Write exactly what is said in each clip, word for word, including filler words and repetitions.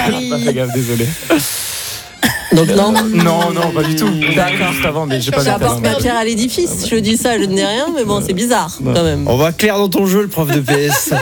Marie. Pas fait gaffe, désolé. Donc non. Non, non, pas du tout. D'accord. Juste avant, mais j'ai pas vu. J'apporte ma pierre à l'édifice. Je dis ça, je ne dis rien, mais bon, c'est bizarre quand même. On va clair dans ton jeu, le prof de P S.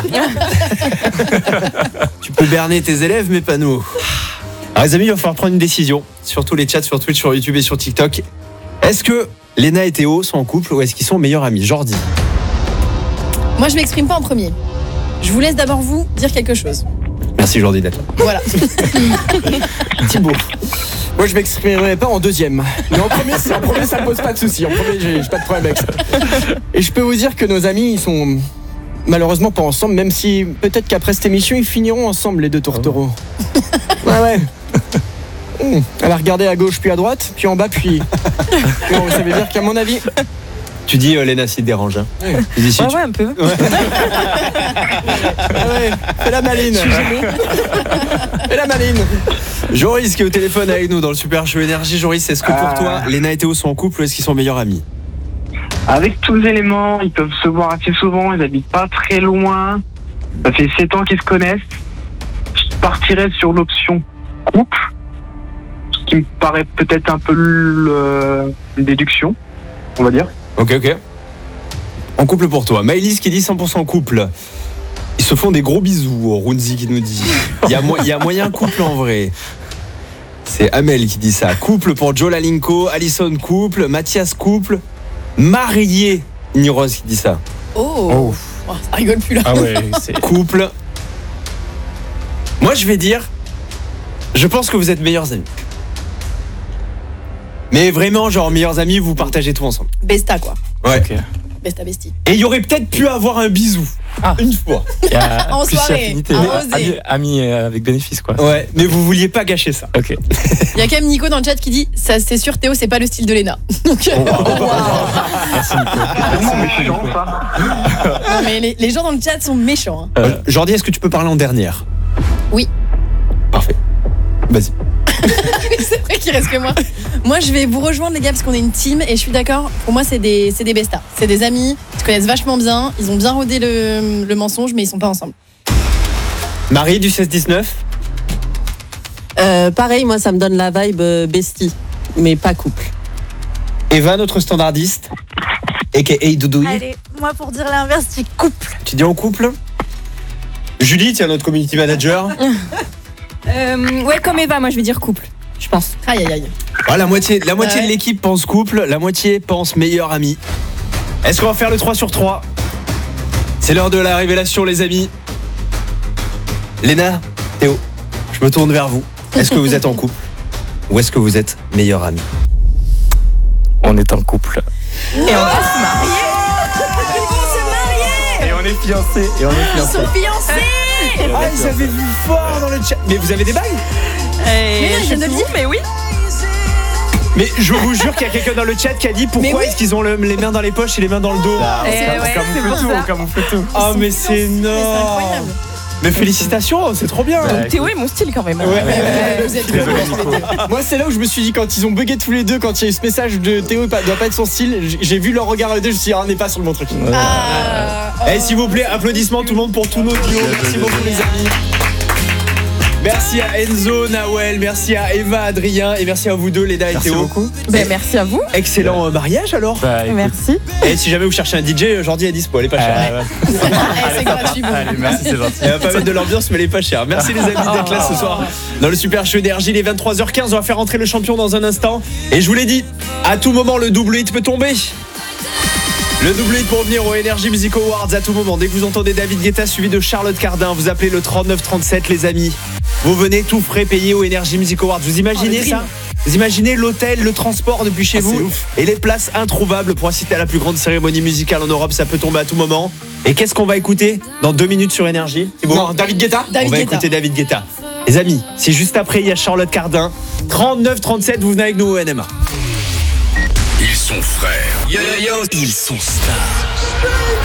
Tu peux berner tes élèves, mais pas nous. Alors les amis, il va falloir prendre une décision. Sur tous les chats, sur Twitch, sur YouTube et sur TikTok. Est-ce que Léna et Théo sont en couple ou est-ce qu'ils sont meilleurs amis? Jordi. Moi, je m'exprime pas en premier. Je vous laisse d'abord vous dire quelque chose. Merci Jordi d'être là. Voilà. Thibaut. Moi, je m'exprimerai pas en deuxième. Mais en premier, c'est- en premier ça me pose pas de soucis. En premier, j'ai, j'ai pas de problème avec ça. Et je peux vous dire que nos amis, ils sont malheureusement pas ensemble, même si peut-être qu'après cette émission, ils finiront ensemble, les deux tourtereaux. Ouais, ouais. Mmh. Elle a regardé à gauche, puis à droite, puis en bas, puis. Bon, ça veut dire qu'à mon avis. Tu dis euh, Léna, s'il te dérange. Hein. Tu dis, si Ouais, tu- ouais, un peu. Ah ouais, fais la maline. Fais la maline. Joris qui est au téléphone avec nous dans le Super Show Énergie. Joris, est-ce que pour Ah. toi, Léna et Théo sont en couple ou est-ce qu'ils sont meilleurs amis? Avec tous les éléments, ils peuvent se voir assez souvent, ils habitent pas très loin. Ça fait sept ans qu'ils se connaissent. Je partirais sur l'option couple, ce qui me paraît peut-être un peu le- une déduction, on va dire. Ok, ok. En couple pour toi. Maëlys qui dit cent pour cent couple. Ils se font des gros bisous, Runzi qui nous dit. Il y a, mo- il y a moyen couple en vrai. C'est Amel qui dit ça. Couple pour Joe Lalinko, Alison couple, Mathias couple, marié. Niros qui dit ça. Oh. Oh. Oh, ça rigole plus là. Ah ouais, c'est. Couple. Moi je vais dire, je pense que vous êtes meilleurs amis. Mais vraiment, genre meilleurs amis, vous partagez tout ensemble. Besta quoi. Ouais. Ok. Besta bestie. Et il y aurait peut-être pu avoir un bisou. Ah. Une fois. Il y a En plus soirée, d'affinité. arrosé. Ami, ami euh, avec bénéfice, quoi. Ouais, mais vous vouliez pas gâcher ça. Ok. Il y a quand même Nico dans le chat qui dit ça c'est sûr Théo c'est pas le style de Léna. Donc euh, Merci, Nico. Tellement méchant, ça. non, mais les, les gens dans le chat sont méchants. Hein. Euh, Jordi, est-ce que tu peux parler en dernière? Oui. Parfait. Vas-y. C'est vrai qu'il reste que moi. Moi je vais vous rejoindre les gars parce qu'on est une team et je suis d'accord. Pour moi c'est des c'est des bestas, c'est des amis. Ils se connaissent vachement bien. Ils ont bien rodé le, le mensonge mais ils sont pas ensemble. Marie du seize dix-neuf. Euh, pareil, moi, ça me donne la vibe euh, bestie, mais pas couple. Eva, notre standardiste. A K A Doudouille. Allez, moi pour dire l'inverse, c'est couple. Tu dis en couple? Julie, tiens, notre community manager. Euh, ouais, comme Eva, moi je vais dire couple, je pense. Aïe aïe aïe. Ah, la moitié, la moitié Ouais. de l'équipe pense couple, la moitié pense meilleur ami. Est-ce qu'on va faire le trois sur trois? C'est l'heure de la révélation, les amis. Léna, Théo, je me tourne vers vous. Est-ce que vous êtes en couple ou est-ce que vous êtes meilleur ami? On est en couple. Et on va se marier. Et on est fiancés. Et on est Ils fiancés. sont fiancés. Ah, ils avaient vu fort dans le chat. Mais vous avez des bagues? Mais non, il vient de le dire. Mais oui. Mais je vous jure qu'il y a quelqu'un dans le chat qui a dit pourquoi Mais oui. est-ce qu'ils ont le- les mains dans les poches et les mains dans le dos. Eh c'est ouais, On c'est camoufle pour tout, ça. on camoufle tout. Oh mais c'est Mais c'est énorme. incroyable. Mais félicitations, c'est trop bien. Ouais. Théo est mon style quand même. Ouais. Ouais, vous êtes Désolé, vraiment Nico. tous les deux. Moi, c'est là où je me suis dit, quand ils ont bugué tous les deux, quand il y a eu ce message de Théo, il doit pas être son style, j- j'ai vu leur regard à eux deux, je me suis dit, ah, on n'est pas sur le bon truc. Ah, oh. Eh, s'il vous plaît, applaudissements tout le monde pour tous nos duos. Merci beaucoup les amis. Merci à Enzo, Nawel, merci à Eva, Adrien et merci à vous deux, Léna et Merci Théo. beaucoup. Ben, merci à vous. Excellent euh, mariage alors. Bah, écoute. Merci. Et si jamais vous cherchez un D J, Jordi est dispo, elle est pas chère. Euh, ouais. Eh, c'est gratuit. Bon. Allez, merci, c'est gentil. Elle va pas mettre de l'ambiance, mais elle est pas chère. Merci les amis d'être là ce soir dans le Super Show Énergie. Il est vingt-trois heures quinze. On va faire rentrer le champion dans un instant. Et je vous l'ai dit, à tout moment, le double hit peut tomber. Le double hit pour venir au Energy Music Awards à tout moment. Dès que vous entendez David Guetta suivi de Charlotte Cardin, vous appelez le trente-neuf trente-sept, les amis. Vous venez tout frais payer au Energy Music Awards. Vous imaginez Oh, le ça? Vous imaginez l'hôtel, le transport depuis chez Ah, c'est vous ouf. et les places introuvables pour assister à la plus grande cérémonie musicale en Europe. Ça peut tomber à tout moment. Et qu'est-ce qu'on va écouter dans deux minutes sur Énergie? C'est bon. Non, David Guetta. David On va Guetta. écouter David Guetta. Les amis, c'est juste après, il y a Charlotte Cardin. trente-neuf trente-sept, vous venez avec nous au N M A. Ils sont frères. Yo yo yo. Ils sont stars.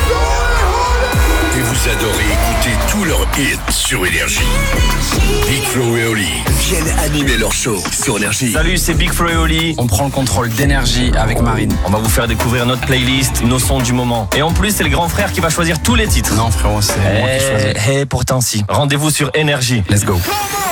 Et vous adorez écouter tous leurs hits sur Énergie. Big Flo et Oli viennent animer leur show sur Énergie. Salut, c'est Big Flo et Oli. On prend le contrôle d'énergie avec Marine. On va vous faire découvrir notre playlist, nos sons du moment. Et en plus, c'est le grand frère qui va choisir tous les titres. Non frérot, c'est moi qui choisis. Eh, eh, pourtant si. Rendez-vous sur Énergie. Let's go.